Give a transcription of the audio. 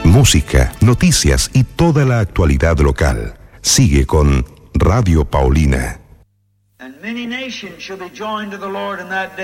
música, noticias y toda la actualidad local. Sigue con Radio Paulina. And many nations shall be joined to the Lord in that day.